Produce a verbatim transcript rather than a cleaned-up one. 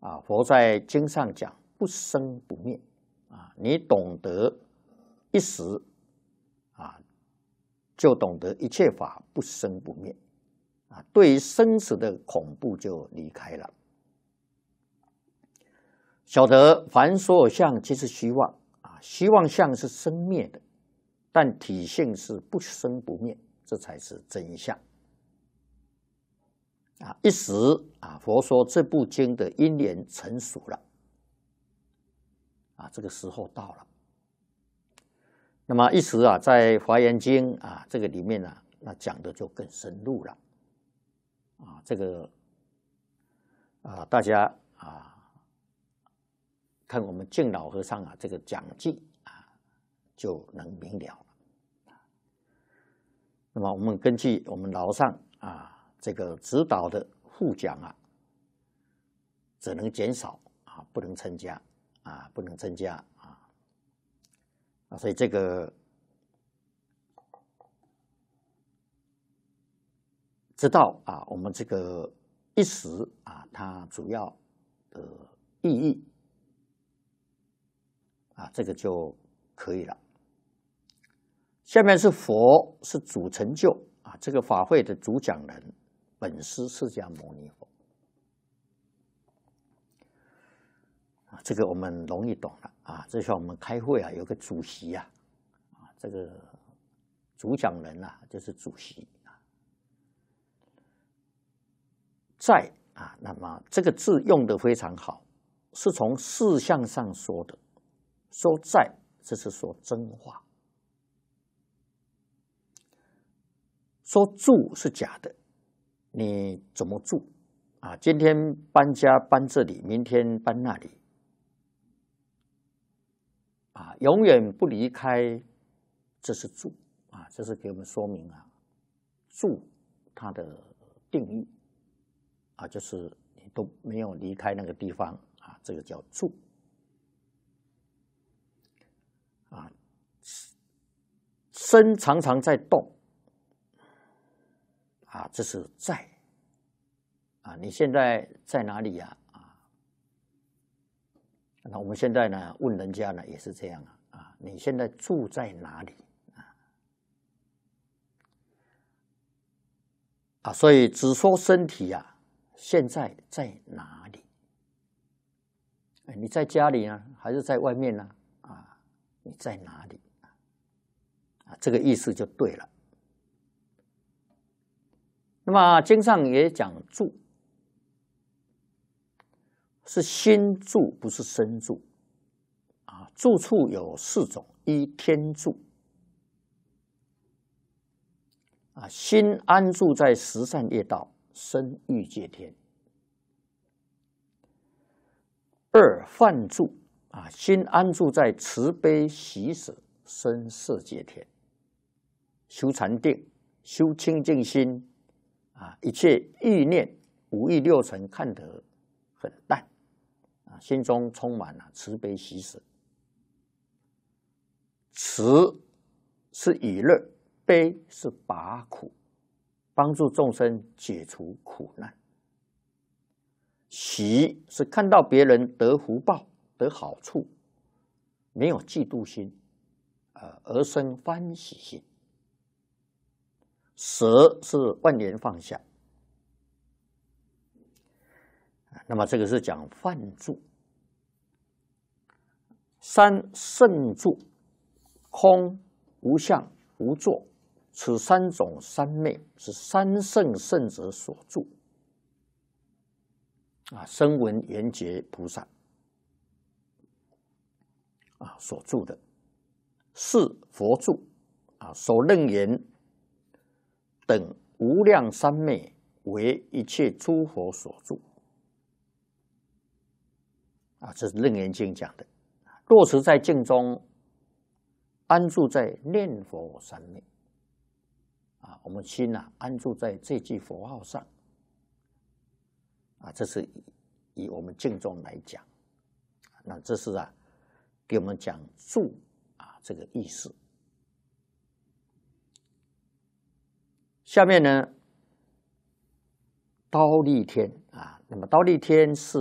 啊，佛在经上讲不生不灭啊，你懂得一时啊，就懂得一切法不生不灭啊，对于生死的恐怖就离开了。晓得凡所有相皆是虚妄啊，虚妄相是生灭的，但体性是不生不灭，这才是真相。啊，一时啊，佛说这部经的因缘成熟了，啊，这个时候到了。那么一时啊，在华严经啊这个里面呢，那讲的就更深入了，啊，这个啊大家啊。看我们净老和尚啊，这个讲记啊，就能明了了。那么我们根据我们老上啊这个指导的副讲啊，只能减少啊，不能增加啊，不能增加啊啊，所以这个知道啊，我们这个一时啊，它主要的意义。啊，这个就可以了。下面是佛是主成就啊，这个法会的主讲人本师释迦牟尼佛啊，这个我们容易懂了啊。就像我们开会啊，有个主席啊，啊，这个主讲人啊，就是主席啊。在啊，那么这个字用得非常好，是从事相上说的。说在，这是说真话；说住是假的，你怎么住啊？今天搬家搬这里，明天搬那里，啊，永远不离开，这是住啊，这是给我们说明啊，住它的定义啊，就是你都没有离开那个地方啊，这个叫住。啊，身常常在动，啊，这是在，啊，你现在在哪里呀？啊，那我们现在呢，问人家呢也是这样啊，啊，你现在住在哪里？啊，啊，所以只说身体啊，现在在哪里？哎，你在家里呢，还是在外面呢？啊，你在哪里？啊，这个意思就对了。那么经上也讲住，是心住，不是身住。啊，住处有四种：一天住，啊，心安住在十善业道，身欲界天；二梵住，啊，心安住在慈悲喜舍，身色界天。修禅定，修清净心，啊，一切欲念五欲六尘看得很淡，啊，心中充满了慈悲喜舍。慈是以乐，悲是拔苦，帮助众生解除苦难。喜是看到别人得福报、得好处，没有嫉妒心，呃，而生欢喜心。舍是万缘放下，那么这个是讲梵住。三圣住，空、无相、无作，此三种三昧是三圣圣者所住。啊，声闻缘觉菩萨啊所住的，是佛住啊，首楞严等无量三昧为一切诸佛所住啊，这是楞严经讲的。落实在境中，安住在念佛三昧啊，我们心啊安住在这句佛号上啊，这是以我们境中来讲，那这是啊给我们讲住啊这个意思。下面呢，忉利天啊，那么忉利天是